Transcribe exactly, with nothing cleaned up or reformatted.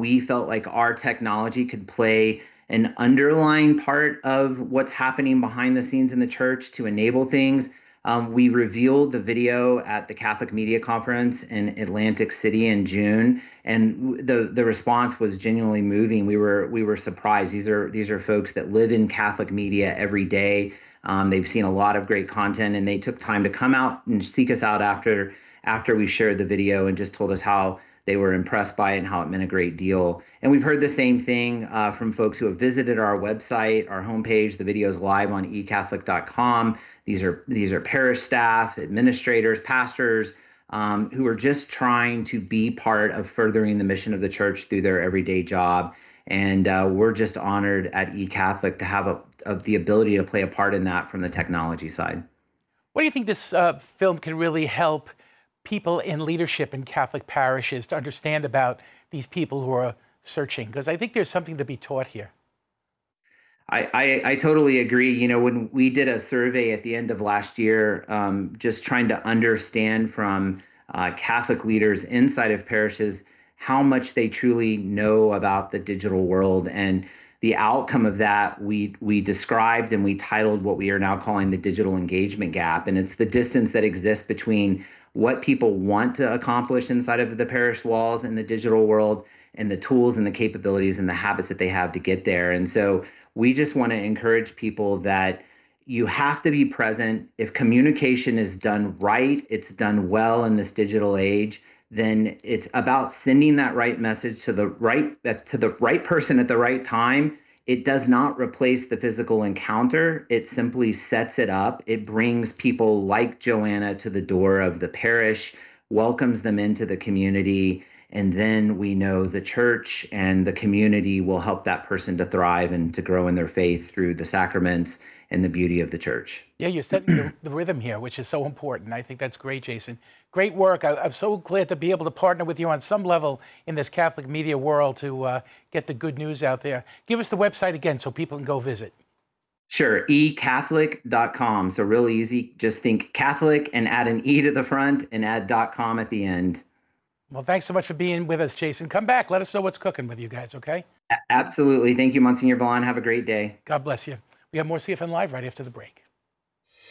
we felt like our technology could play an underlying part of what's happening behind the scenes in the church to enable things. Um, we revealed the video at the Catholic Media Conference in Atlantic City in June, and the the response was genuinely moving. We were we were surprised. These are these are folks that live in Catholic media every day. Um, they've seen a lot of great content, and they took time to come out and seek us out after after we shared the video and just told us how they were impressed by it and how it meant a great deal. And we've heard the same thing uh, from folks who have visited our website, our homepage. The video is live on e catholic dot com. These are these are parish staff, administrators, pastors um, who are just trying to be part of furthering the mission of the church through their everyday job. And uh, we're just honored at eCatholic to have a, of the ability to play a part in that from the technology side. What do you think this uh, film can really help people in leadership in Catholic parishes to understand about these people who are searching? Because I think there's something to be taught here. I, I, I totally agree. You know, when we did a survey at the end of last year, um, just trying to understand from uh, Catholic leaders inside of parishes how much they truly know about the digital world. And the outcome of that, we we described and we titled what we are now calling the digital engagement gap. And it's the distance that exists between what people want to accomplish inside of the parish walls in the digital world and the tools and the capabilities and the habits that they have to get there. And so we just want to encourage people that you have to be present. If communication is done right, it's done well in this digital age, then it's about sending that right message to the right to the right person at the right time. It does not replace the physical encounter. It simply sets it up. It brings people like Joanna to the door of the parish, welcomes them into the community, and then we know the church and the community will help that person to thrive and to grow in their faith through the sacraments and the beauty of the church. Yeah, you're setting the, the rhythm here, which is so important. I think that's great, Jason. Great work. I, I'm so glad to be able to partner with you on some level in this Catholic media world to uh, get the good news out there. Give us the website again so people can go visit. Sure, e catholic dot com. So real easy. Just think Catholic and add an E to the front and add .com at the end. Well, thanks so much for being with us, Jason. Come back. Let us know what's cooking with you guys, okay? A- absolutely. Thank you, Monsignor Vaughn. Have a great day. God bless you. We have more C F N Live right after the break.